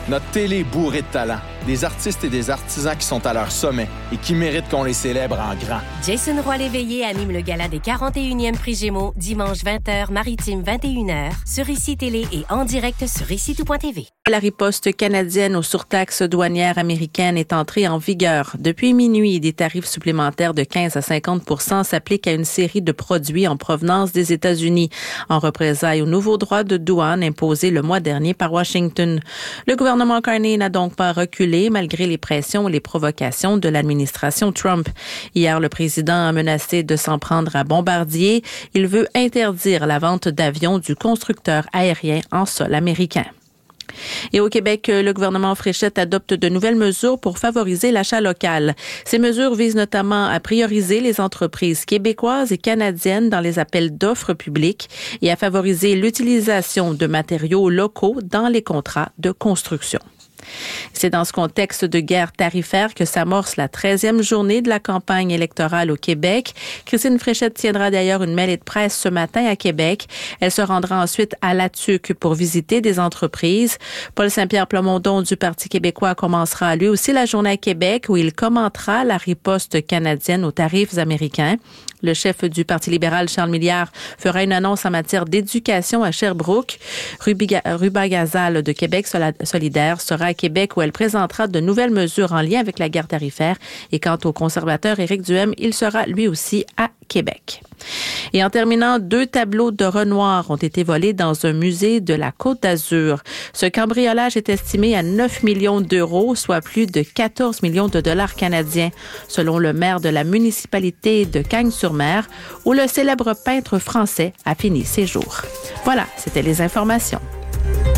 Notre télé est bourrée de talent. Des artistes et des artisans qui sont à leur sommet et qui méritent qu'on les célèbre en grand. Jason Roy-Léveillé anime le gala des 41e Prix Gémeaux dimanche 20h, maritime 21h, sur ICI Télé et en direct sur ICITout.tv. La riposte canadienne aux surtaxes douanières américaines est entrée en vigueur. Depuis minuit, des tarifs supplémentaires de 15 à 50% s'appliquent à une série de produits en provenance des États-Unis, en représailles aux nouveaux droits de douane imposés le mois dernier par Washington. Le gouvernement Carney n'a donc pas reculé malgré les pressions et les provocations de l'administration Trump. Hier, le président a menacé de s'en prendre à Bombardier. Il veut interdire la vente d'avions du constructeur aérien en sol américain. Et au Québec, le gouvernement Fréchette adopte de nouvelles mesures pour favoriser l'achat local. Ces mesures visent notamment à prioriser les entreprises québécoises et canadiennes dans les appels d'offres publiques et à favoriser l'utilisation de matériaux locaux dans les contrats de construction. C'est dans ce contexte de guerre tarifaire que s'amorce la 13e journée de la campagne électorale au Québec. Christine Fréchette tiendra d'ailleurs une mêlée de presse ce matin à Québec. Elle se rendra ensuite à La Tuque pour visiter des entreprises. Paul Saint-Pierre Plamondon du Parti québécois commencera lui aussi la journée à Québec où il commentera la riposte canadienne aux tarifs américains. Le chef du Parti libéral, Charles Milliard, fera une annonce en matière d'éducation à Sherbrooke. Ruba Gazal de Québec solidaire sera à Québec où elle présentera de nouvelles mesures en lien avec la guerre tarifaire. Et quant au conservateur Éric Duhem, il sera lui aussi à Québec. Et en terminant, 2 tableaux de Renoir ont été volés dans un musée de la Côte d'Azur. Ce cambriolage est estimé à 9 millions d'euros, soit plus de 14 millions de dollars canadiens, selon le maire de la municipalité de Cagnes-sur-Mer, où le célèbre peintre français a fini ses jours. Voilà, c'était les informations.